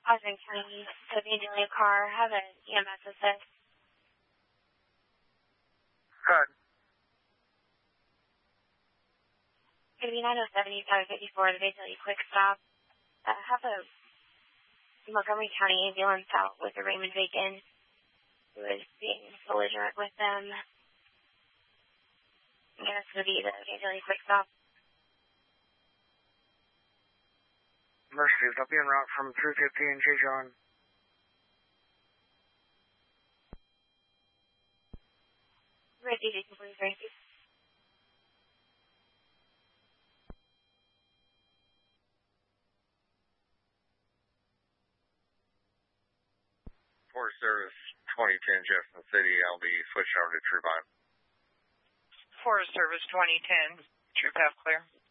Osmond County, the Vandalia car, have an EMS assist. Good. Could be 907-554, the Vandalia quick stop. Have a Montgomery County ambulance out with a Raymond Bacon who is being belligerent with them. And that's going to be the Vandalia quick stop. Mercy, they'll be en route from 350 and J. John. Ready to complete, thank you. Forest Service 2010 Jefferson City, I'll be switched over to True Vine. Forest Service 2010, True Path clear.